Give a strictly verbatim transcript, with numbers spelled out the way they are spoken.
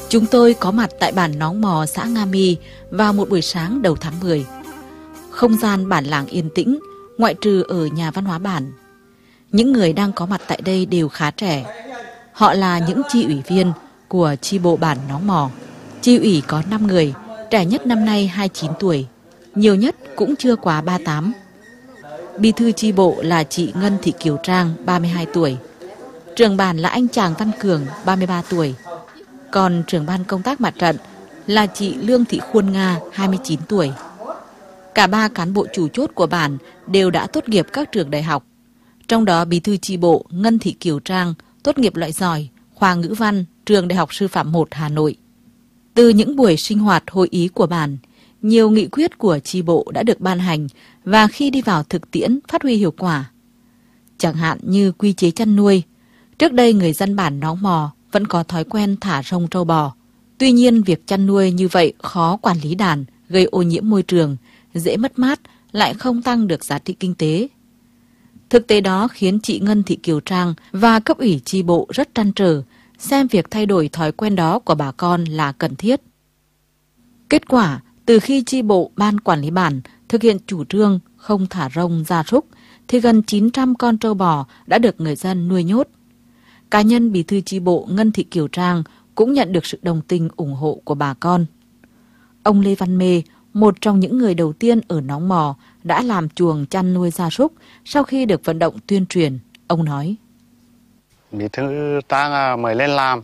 Chúng tôi có mặt tại bản Nóng Mò, xã Nga Mi vào một buổi sáng đầu tháng mười. Không gian bản làng yên tĩnh, ngoại trừ ở nhà văn hóa bản. Những người đang có mặt tại đây đều khá trẻ. Họ là những chi ủy viên của chi bộ bản Nóng Mò. Chi ủy có năm người, trẻ nhất năm nay hai mươi chín tuổi, nhiều nhất cũng chưa quá ba mươi tám. Bí thư chi bộ là chị Ngân Thị Kiều Trang, ba mươi hai tuổi. Trưởng bản là anh Tràng Văn Cường, ba mươi ba tuổi. Còn trưởng ban công tác mặt trận là chị Lương Thị Khuôn Nga, hai mươi chín tuổi. Cả ba cán bộ chủ chốt của bản đều đã tốt nghiệp các trường đại học. Trong đó bí thư chi bộ Ngân Thị Kiều Trang tốt nghiệp loại giỏi, khoa ngữ văn, trường Đại học Sư phạm một Hà Nội. Từ những buổi sinh hoạt hội ý của bản, nhiều nghị quyết của chi bộ đã được ban hành và khi đi vào thực tiễn phát huy hiệu quả. Chẳng hạn như quy chế chăn nuôi. Trước đây người dân bản Nóng Mò vẫn có thói quen thả rông trâu bò. Tuy nhiên việc chăn nuôi như vậy khó quản lý đàn, gây ô nhiễm môi trường, dễ mất mát, lại không tăng được giá trị kinh tế. Thực tế đó khiến chị Ngân Thị Kiều Trang và cấp ủy chi bộ rất trăn trở, xem việc thay đổi thói quen đó của bà con là cần thiết. Kết quả, từ khi chi bộ ban quản lý bản thực hiện chủ trương không thả rông gia súc, thì gần chín trăm con trâu bò đã được người dân nuôi nhốt. Cá nhân bí thư chi bộ Ngân Thị Kiều Trang cũng nhận được sự đồng tình ủng hộ của bà con. Ông Lê Văn Mê, một trong những người đầu tiên ở Nóng Mò, đã làm chuồng chăn nuôi gia súc sau khi được vận động tuyên truyền. Ông nói: Bí thư Trang mời lên làm